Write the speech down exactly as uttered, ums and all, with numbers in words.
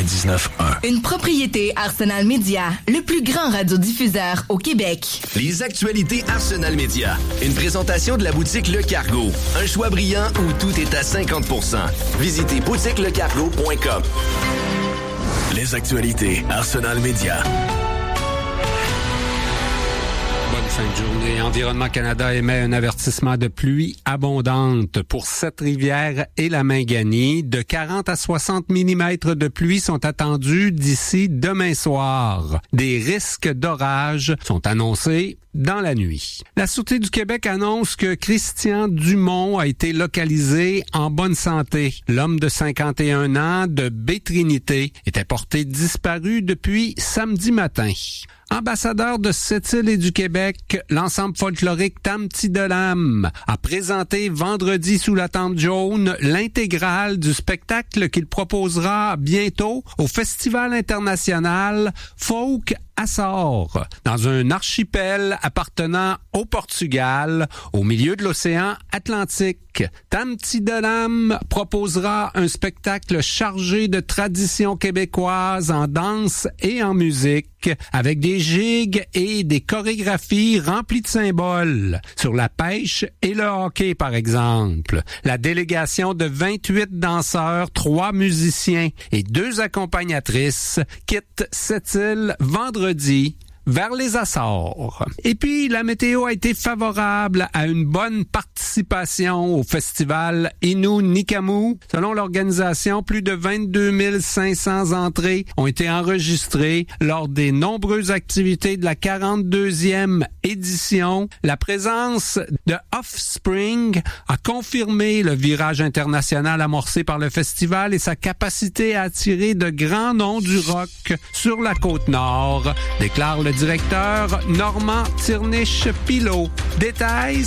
quatre-vingt-dix-neuf un. Une propriété Arsenal Média, le plus grand radiodiffuseur au Québec. Les actualités Arsenal Média. Une présentation de la boutique Le Cargo. Un choix brillant où tout est à cinquante pour cent. Visitez boutique le cargo point com. Les actualités Arsenal Média. Bonne fin de journée. Environnement Canada émet un avertissement de pluie abondante pour Sept-Rivières et la Minganie. De quarante à soixante millimètres de pluie sont attendus d'ici demain soir. Des risques d'orage sont annoncés dans la nuit. La Sûreté du Québec annonce que Christian Dumont a été localisé en bonne santé. L'homme de cinquante et un ans de Baie-Trinité était porté disparu depuis samedi matin. Ambassadeur de Sept-Îles et du Québec, l'ensemble folklorique Tam-Ti-de-Lam a présenté vendredi sous la tente jaune l'intégrale du spectacle qu'il proposera bientôt au Festival international Folk Açores, dans un archipel appartenant au Portugal, au milieu de l'océan Atlantique. Tam-Ti-de-Lam proposera un spectacle chargé de traditions québécoises en danse et en musique, avec des gigs et des chorégraphies remplies de symboles, sur la pêche et le hockey par exemple. La délégation de vingt-huit danseurs, trois musiciens et deux accompagnatrices quitte Sept-Îles vendredi vers les Açores. Et puis, la météo a été favorable à une bonne participation au festival Innu-Nikamu. Selon l'organisation, plus de vingt-deux mille cinq cents entrées ont été enregistrées lors des nombreuses activités de la quarante-deuxième édition. La présence de Offspring a confirmé le virage international amorcé par le festival et sa capacité à attirer de grands noms du rock sur la Côte-Nord, déclare le directeur Normand Tirniche-Pilot. Détails